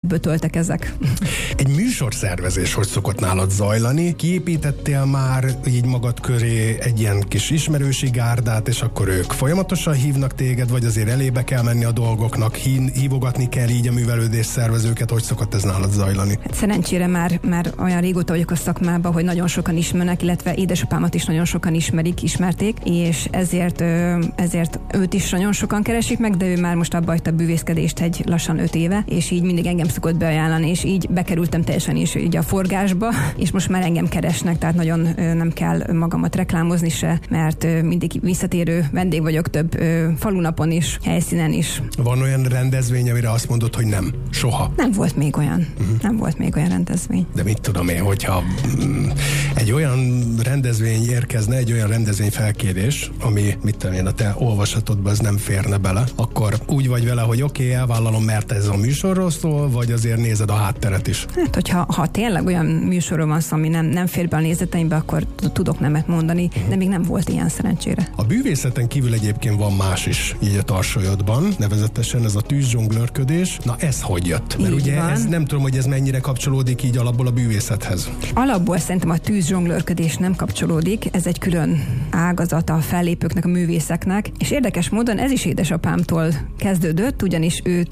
bötöltek ezek. Egy műsorszervezés hogy szokott nálad zajlani? Kiépítettél már így magad köré egy ilyen kis ismerősi gárdát, és akkor ők folyamatosan hívnak téged, vagy azért elébe kell menni a dolgoknak, hívogatni kell így a művelődés szervezőket, hogy szokott ez nálad zajlani? Hát szerencsére már olyan régóta vagyok a szakmában, hogy nagyon sokan ismernek, illetve édesapámat is nagyon sokan ismerték, és ezért őt is nagyon sokan keresik meg, de ő már most abba hagyta a bűvészkedést egy lassan 5 éve, és így mindig engem szokott beajánlani, és így bekerültem teljesen is így a forgásba, és most már engem keresnek, tehát nagyon nem kell magamat reklámozni se, mert mindig visszatérő vendég vagyok több falunapon is, helyszínen is. Van olyan rendezvény, amire azt mondod, hogy nem? Soha? Nem volt még olyan. Nem volt még olyan rendezvény. De mit tudom én, hogyha egy olyan rendezvény érkezne, egy olyan rendezvény felkérés, ami, mit tudom én, a te olvasatodba ez nem férne bele, akkor úgy vagy vele, hogy oké, elvállalom, mert ez a műsorról szól, vagy azért nézed a hátteret is? Hát, hogyha tényleg olyan műsorról van szó, ami nem fér be a nézeteimbe, akkor tudok nemet mondani, de még nem volt ilyen szerencsére. A bűvészeten kívül egyébként van más is így a tarsolyodban, nevezetesen ez a tűzzsonglőrködés. Na ez hogy jött? Mert így ugye van. Ez nem tudom, hogy ez mennyire kapcsolódik így alapból a bűvészethez. Alapból szerintem a tűzzsonglőrködés nem kapcsolódik, ez egy külön ágazata a fellépőknek, a művészeknek, és érdekes módon ez is édesapámtól kezdődött, ugyanis ő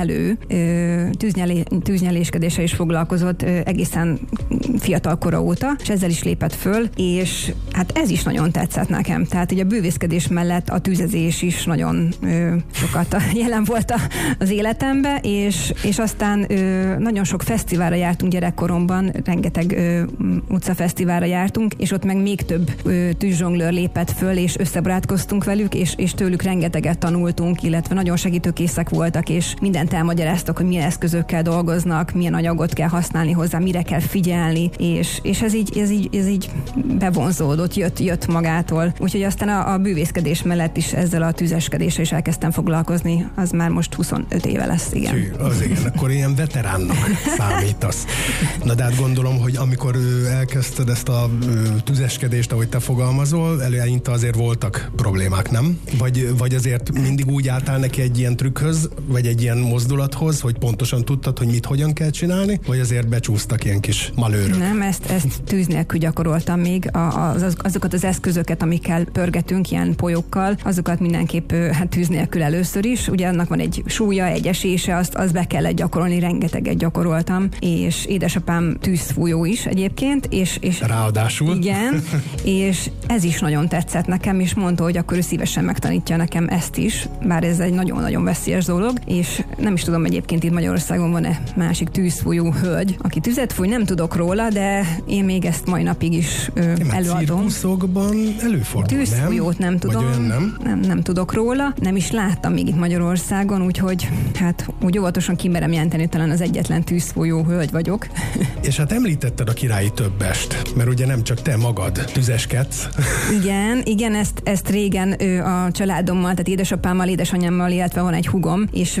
tűznyeléskedéssel is foglalkozott egészen fiatal kora óta, és ezzel is lépett föl, és hát ez is nagyon tetszett nekem. Tehát ugye a bűvészkedés mellett a tűzezés is nagyon sokat jelen volt az életemben, és aztán nagyon sok fesztiválra jártunk gyerekkoromban, rengeteg utcafesztiválra jártunk, és ott meg még több tűzzsonglőr lépett föl, és összebarátkoztunk velük, és tőlük rengeteget tanultunk, illetve nagyon segítőkészek voltak, és mindent elmagyaráztak, hogy milyen eszközökkel dolgoznak, milyen anyagot kell használni hozzá, mire kell figyelni, és ez így bevonzódott, jött magától. Úgyhogy aztán a bűvészkedés mellett is ezzel a tűzeskedéssel is elkezdtem foglalkozni, az már most 25 éve lesz, igen. Az igen, akkor ilyen veteránnak számítasz. Na de hát gondolom, hogy amikor elkezdted ezt a tüzeskedést, ahogy te fogalmazol, eleinte azért voltak problémák, nem? Vagy azért mindig úgy álltál neki egy ilyen trükkhöz, vagy egy ilyen mozdulathoz, hogy pontosan tudtad, hogy mit hogyan kell csinálni, vagy azért becsúsztak ilyen kis malőrök? Nem, ezt tűz nélkül gyakoroltam még. Azokat az eszközöket, amikkel pörgetünk, ilyen polyókkal, azokat mindenképp tűz nélkül először is. Ugye annak van egy súlya, egy esése, azt be kellett gyakorolni, rengeteget gyakoroltam, és édesapám tűzfújó is egyébként, és ráadásul. Igen, és ez is nagyon tetszett nekem, és mondta, hogy akkor ő szívesen megtanítja nekem ezt is, bár ez egy nagyon-nagyon veszélyes dolog, és nem is tudom, egyébként itt Magyarországon van-e másik tűzfújó hölgy, aki tüzet fúj, nem tudok róla, de én még ezt mai napig is előadom. Cirkuszokban előfordul, tűzfújót nem tudom. Nem tudok róla, nem is láttam még itt Magyarországon, úgyhogy hát úgy óvatosan kimerem jelenteni, talán az egyetlen tűzfújó hölgy vagyok. És hát említetted a királyi többest, mert ugye nem csak te magad tüzeskedsz. Igen, ezt régen a családommal, tehát édesapámmal, édesanyámmal, illetve van egy húgom, és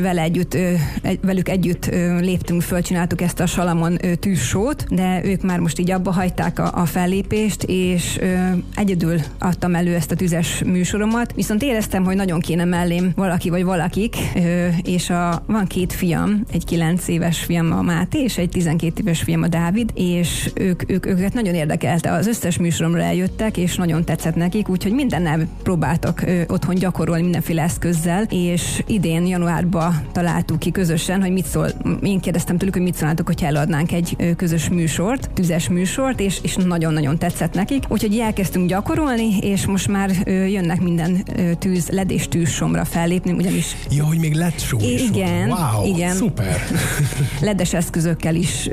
velük együtt léptünk föl, csináltuk ezt a Salamon tűzsót, de ők már most így abba hagyták a fellépést, és egyedül adtam elő ezt a tüzes műsoromat, viszont éreztem, hogy nagyon kéne mellém valaki vagy valakik, és van 2 fiam, egy 9 éves fiam a Máté, és egy 12 éves fiam a Dávid, és őket nagyon érdekelte. Az összes műsoromra eljöttek, és nagyon tetszett nekik, úgyhogy mindennel próbáltak otthon gyakorolni mindenféle eszközzel, és idén januárban találtuk ki közösen, hogy mit szól. Én kérdeztem tőlük, hogy mit szólnátok, hogyha eladnánk egy közös műsort, tüzes műsort, és nagyon-nagyon tetszett nekik. Úgyhogy elkezdtünk gyakorolni, és most már jönnek minden LED és tűzsomra fellépni, ugyanis... Ja, hogy még LED show is igen, van. Wow, igen. Szuper! LED-es eszközökkel is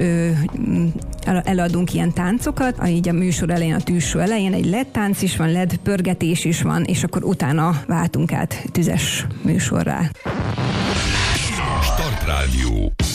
eladunk ilyen táncokat, így a műsor elején, a tűzshow elején egy LED tánc is van, LED pörgetés is van, és akkor utána váltunk át tüzes műsorrá. Startrádió.